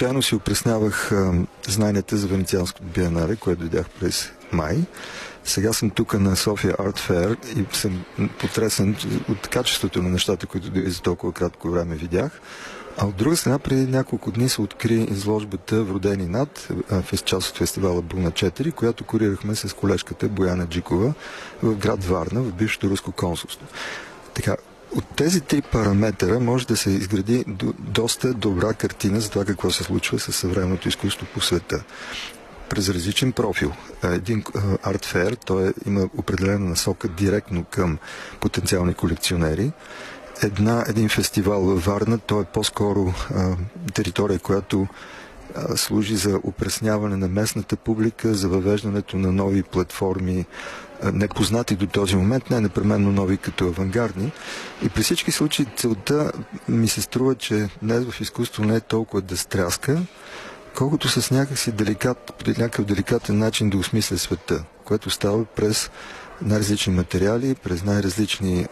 случайно си опреснявах знанията за Венецианското биенале, което видях през май. Сега съм тук на София Арт Фейр и съм потресен от качеството на нещата, които за толкова кратко време видях. А от друга страна, преди няколко дни се откри изложбата "Вродени над", част от фестивала Буна 4, която курирахме с колежката Бояна Джикова в град Варна, в бившето руско консулство. Така, от тези три параметъра може да се изгради доста добра картина за това какво се случва със съвременното изкуство по света. През различен профил. Един арт-фейр, той има определена насока директно към потенциални колекционери. Един фестивал във Варна, той е по-скоро територия, която служи за опресняване на местната публика, за въвеждането на нови платформи, непознати до този момент, не непременно нови като авангардни. И при всички случаи целта ми се струва, че днес в изкуство не е толкова да стряска, колкото с някакъв деликатен начин да осмисля света, което става през най-различни материали, през най-различни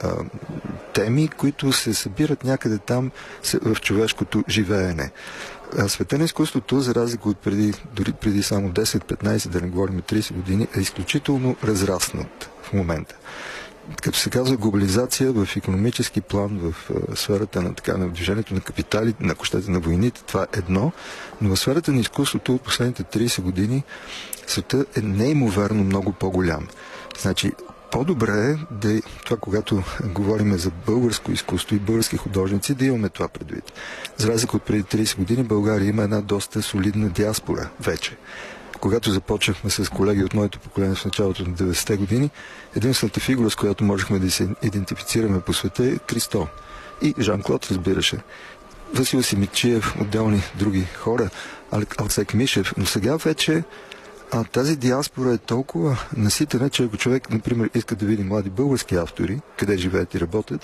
теми, които се събират някъде там в човешкото живеене. Света на изкуството, за разлика от дори преди само 10-15, да не говорим 30 години, е изключително разраснат в момента. Като се казва глобализация в икономически план, в сферата на движението на капитали, на кощата на войните, това е едно, но в сферата на изкуството от последните 30 години света е неимоверно много по-голям. Значи, по-добре е това, когато говорим за българско изкуство и български художници, да имаме това предвид. За разлика от преди 30 години, България има една доста солидна диаспора вече. Когато започнахме с колеги от моето поколение в началото на 90-те години, единствената фигура, с която можехме да се идентифицираме по света, е Кристо. И Жан-Клод, разбираше. Васил Симидчиев, отделни други хора, Алсек Мишев. Но сега вече тази диаспора е толкова наситена, че ако човек, например, иска да види млади български автори, къде живеят и работят,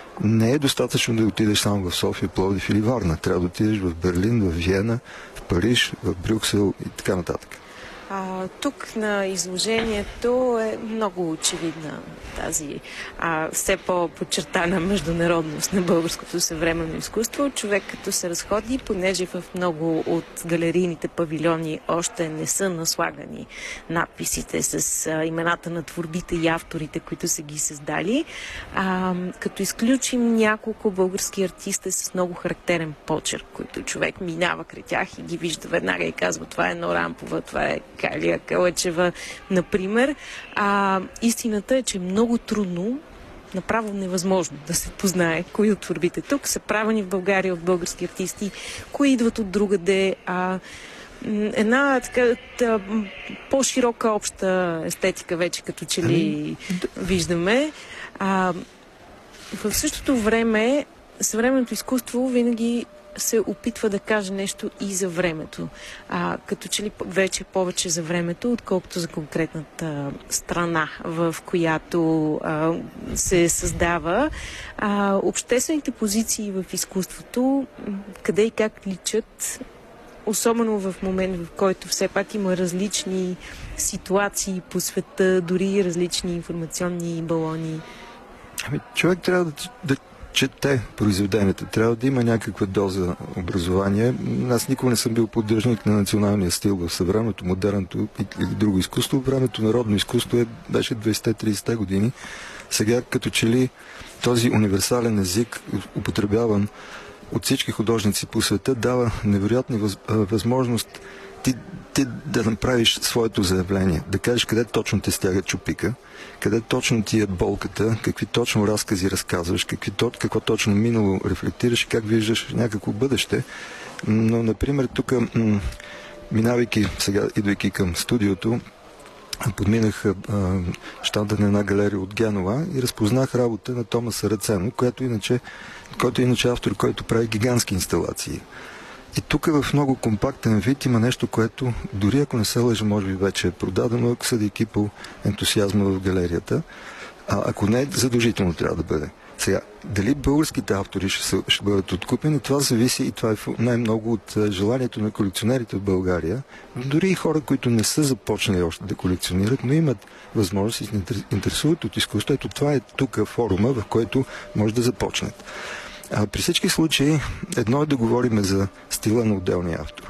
не е достатъчно да отидеш само в София, Пловдив или Варна. Трябва да отидеш в Берлин, в Виена, в Париж, в Брюксел и така нататък. Тук на изложението е много очевидна тази все по-подчертана международност на българското съвременно изкуство. Човек като се разходи, понеже в много от галерийните павилиони още не са наслагани надписите с имената на творбите и авторите, които са ги създали. Като изключим няколко български артисти с много характерен почерк, които човек минава край тях и ги вижда веднага и казва: това е Норампова, това е Калия Калъчева, например. Истината е, че е много трудно, направо невъзможно да се познае кои от творбите тук са правени в България от български артисти, кои идват от другаде. Една по-широка обща естетика вече като че ли виждаме. В същото време съвременното изкуство винаги се опитва да каже нещо и за времето. Като че ли вече повече за времето, отколкото за конкретната страна, в която се създава. Обществените позиции в изкуството, къде и как личат, особено в момент, в който все пак има различни ситуации по света, дори различни информационни балони. Човек трябва да чете произведенията. Трябва да има някаква доза образование. Аз никога не съм бил поддръжник на националния стил в съвременното, модерното или друго изкуство. Времето народно изкуство беше 20-30 години. Сега като че ли този универсален език, употребяван от всички художници по света, дава невероятна възможност ти да направиш своето заявление, да кажеш къде точно те стяга чупика, къде точно ти е болката, какви точно разкази разказваш, какво точно минало рефлектираш и как виждаш някакво бъдеще. Но, например, тук, минавайки сега, идвайки към студиото, подминах щанда на една галерия от Генова и разпознах работа на Томас Сарацено, който е иначе автор, който прави гигантски инсталации. И тук в много компактен вид има нещо, което дори ако не се лъжа, може би вече е продадено, съдейки по ентусиазма в галерията. Ако не, задължително трябва да бъде. Сега, дали българските автори ще бъдат откупени, това зависи и това е най-много от желанието на колекционерите в България. Дори и хора, които не са започнали още да колекционират, но имат възможност да се интересуват от изкуството. Ето това е тук форума, в който може да започнат. При всички случаи, едно е да говорим за стила на отделния автор.